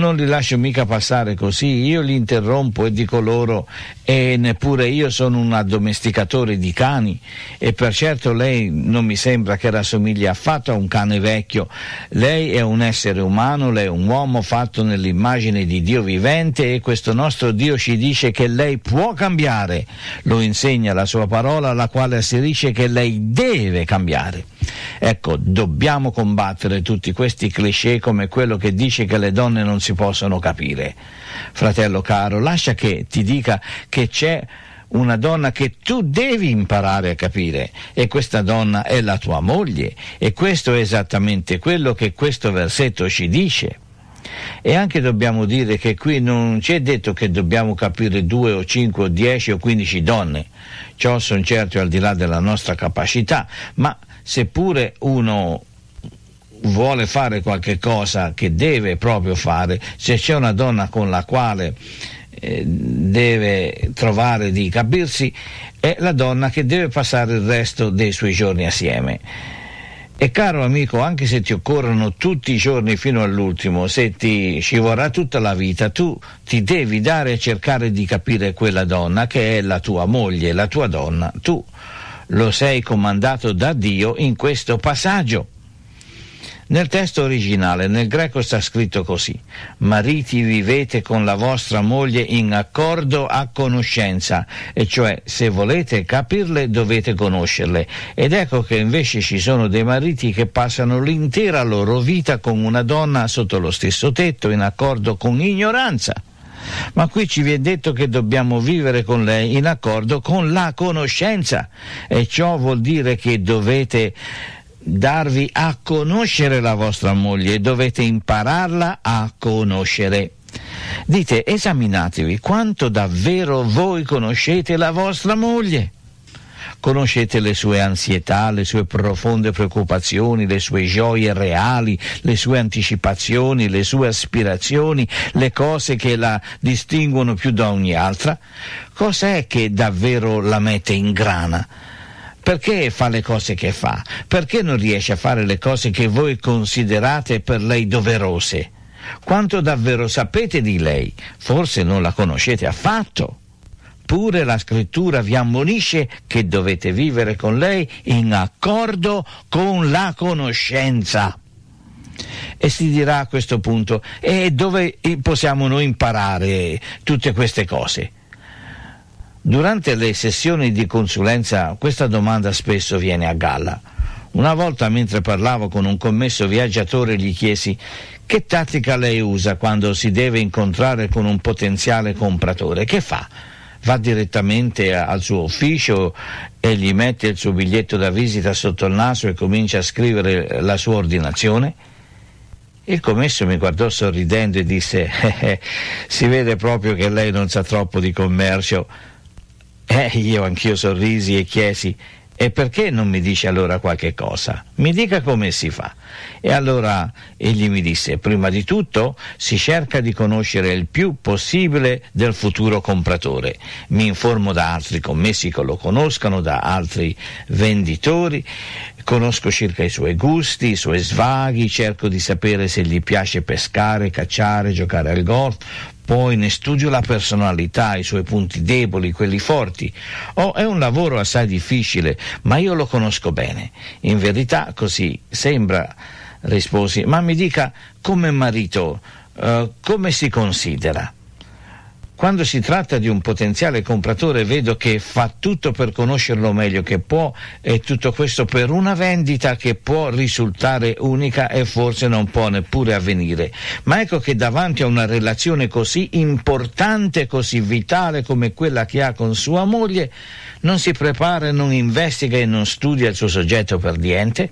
non li lascio mica passare così, io li interrompo e dico loro, e neppure io sono un addomesticatore di cani, e per certo lei non mi sembra che rassomigli affatto a un cane vecchio. Lei è un essere umano, lei è un uomo fatto nell'immagine di Dio vivente, e questo nostro Dio ci dice che lei può cambiare, lo insegna la sua parola, la quale asserisce che lei deve cambiare. Ecco, dobbiamo combattere tutti questi cliché come quello che dice che le donne non si possono capire. Fratello caro, lascia che ti dica che c'è una donna che tu devi imparare a capire, e questa donna è la tua moglie, e questo è esattamente quello che questo versetto ci dice. E anche dobbiamo dire che qui non ci è detto che dobbiamo capire 2 o 5 o 10 o 15 donne, ciò sono certo al di là della nostra capacità, ma seppure uno vuole fare qualche cosa che deve proprio fare, se c'è una donna con la quale deve trovare di capirsi, è la donna che deve passare il resto dei suoi giorni assieme. E caro amico, anche se ti occorrono tutti i giorni fino all'ultimo, se ti ci vorrà tutta la vita, tu ti devi dare a cercare di capire quella donna che è la tua moglie, la tua donna. Tu lo sei comandato da Dio in questo passaggio. Nel testo originale, nel greco, sta scritto così: mariti, vivete con la vostra moglie in accordo a conoscenza, e cioè se volete capirle dovete conoscerle. Ed ecco che invece ci sono dei mariti che passano l'intera loro vita con una donna sotto lo stesso tetto, in accordo con ignoranza. Ma qui ci viene detto che dobbiamo vivere con lei in accordo con la conoscenza, e ciò vuol dire che dovete darvi a conoscere la vostra moglie, dovete impararla a conoscere. Dite, esaminatevi quanto davvero voi conoscete la vostra moglie. Conoscete le sue ansietà, le sue profonde preoccupazioni, le sue gioie reali, le sue anticipazioni, le sue aspirazioni, le cose che la distinguono più da ogni altra? Cos'è che davvero la mette in grana? Perché fa le cose che fa? Perché non riesce a fare le cose che voi considerate per lei doverose? Quanto davvero sapete di lei? Forse non la conoscete affatto. Pure la scrittura vi ammonisce che dovete vivere con lei in accordo con la conoscenza. E si dirà a questo punto, e dove possiamo noi imparare tutte queste cose? Durante le sessioni di consulenza questa domanda spesso viene a galla. Una volta, mentre parlavo con un commesso viaggiatore, gli chiesi: che tattica lei usa quando si deve incontrare con un potenziale compratore? Che fa? Va direttamente al suo ufficio e gli mette il suo biglietto da visita sotto il naso e comincia a scrivere la sua ordinazione? Il commesso mi guardò sorridendo e disse: si vede proprio che lei non sa troppo di commercio. Io anch'io sorrisi e chiesi: e perché non mi dice allora qualche cosa? Mi dica come si fa. E allora egli mi disse: prima di tutto si cerca di conoscere il più possibile del futuro compratore. Mi informo da altri commessi che lo conoscano, da altri venditori, conosco circa i suoi gusti, i suoi svaghi, cerco di sapere se gli piace pescare, cacciare, giocare al golf. Poi ne studio la personalità, i suoi punti deboli, quelli forti. È un lavoro assai difficile, ma io lo conosco bene. In verità così sembra, risposi, ma mi dica, come marito, come si considera? Quando si tratta di un potenziale compratore vedo che fa tutto per conoscerlo meglio che può, e tutto questo per una vendita che può risultare unica e forse non può neppure avvenire. Ma ecco che davanti a una relazione così importante, così vitale come quella che ha con sua moglie, non si prepara, non investiga e non studia il suo soggetto per niente?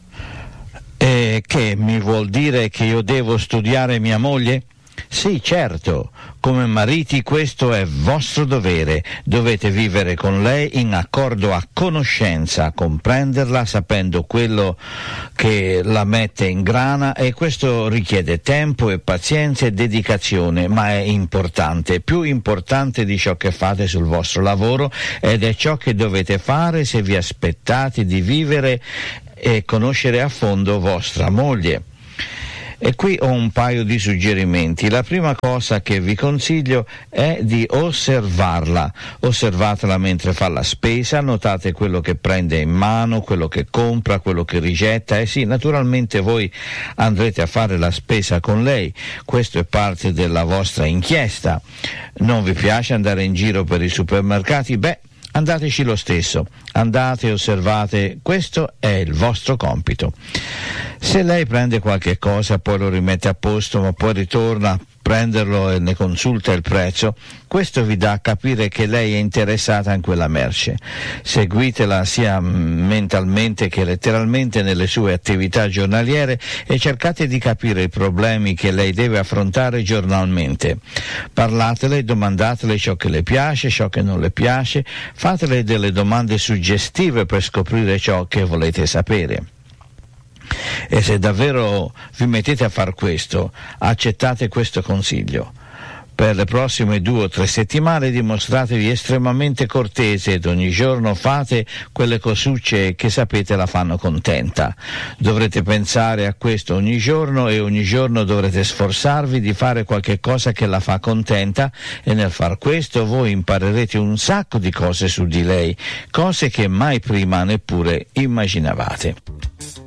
E che mi vuol dire che io devo studiare mia moglie? Sì, certo, come mariti questo è vostro dovere, dovete vivere con lei in accordo a conoscenza, comprenderla sapendo quello che la mette in grana, e questo richiede tempo e pazienza e dedicazione, ma è importante, più importante di ciò che fate sul vostro lavoro, ed è ciò che dovete fare se vi aspettate di vivere e conoscere a fondo vostra moglie. E qui ho un paio di suggerimenti. La prima cosa che vi consiglio è di osservarla. Osservatela mentre fa la spesa, notate quello che prende in mano, quello che compra, quello che rigetta. E sì, naturalmente voi andrete a fare la spesa con lei, questo è parte della vostra inchiesta. Non vi piace andare in giro per i supermercati? Beh, andateci lo stesso, andate e osservate, questo è il vostro compito. Se lei prende qualche cosa, poi lo rimette a posto, ma poi ritorna a prenderlo e ne consulta il prezzo, questo vi dà a capire che lei è interessata in quella merce. Seguitela sia mentalmente che letteralmente nelle sue attività giornaliere e cercate di capire i problemi che lei deve affrontare giornalmente. Parlatele, domandatele ciò che le piace, ciò che non le piace, fatele delle domande suggestive per scoprire ciò che volete sapere. E se davvero vi mettete a far questo, accettate questo consiglio. Per le prossime 2 o 3 settimane dimostratevi estremamente cortese ed ogni giorno fate quelle cosucce che sapete la fanno contenta. Dovrete pensare a questo ogni giorno e ogni giorno dovrete sforzarvi di fare qualche cosa che la fa contenta e nel far questo voi imparerete un sacco di cose su di lei, cose che mai prima neppure immaginavate.